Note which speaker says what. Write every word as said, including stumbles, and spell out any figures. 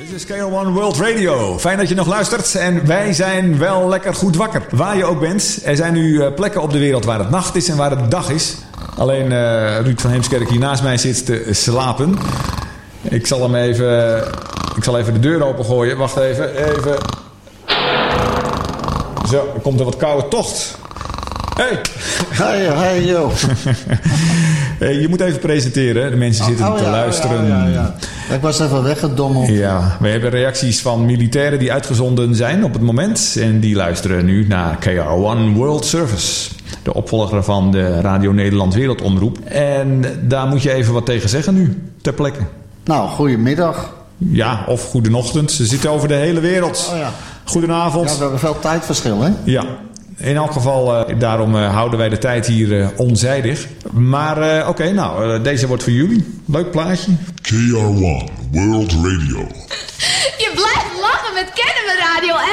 Speaker 1: Dit is K R one World Radio. Fijn dat je nog luistert. En wij zijn wel lekker goed wakker. Waar je ook bent. Er zijn nu plekken op de wereld waar het nacht is en waar het dag is. Alleen uh, Ruud van Heemskerk hier naast mij zit te slapen. Ik zal hem even... Ik zal even de deur opengooien. Wacht even. Even. Zo, er komt er wat koude tocht. Hey.
Speaker 2: Hey, hey, yo.
Speaker 1: Hey, je moet even presenteren. De mensen zitten oh, oh, te ja, luisteren.
Speaker 2: Ja, ja, ja. Ik was even weggedommeld.
Speaker 1: Ja, we hebben reacties van militairen die uitgezonden zijn op het moment. En die luisteren nu naar K R one World Service. De opvolger van de Radio Nederland Wereldomroep. En daar moet je even wat tegen zeggen nu, ter plekke.
Speaker 2: Nou, goedemiddag.
Speaker 1: Ja, of goedenochtend. Ze zitten over de hele wereld.
Speaker 2: Oh, ja.
Speaker 1: Goedenavond.
Speaker 2: Ja, we hebben veel tijdverschil, hè?
Speaker 1: Ja. In elk geval, uh, daarom uh, houden wij de tijd hier uh, onzijdig. Maar uh, oké, okay, nou, uh, deze wordt voor jullie. Leuk plaatje.
Speaker 3: K R one World Radio.
Speaker 4: Je blijft lachen met Kennen we Radio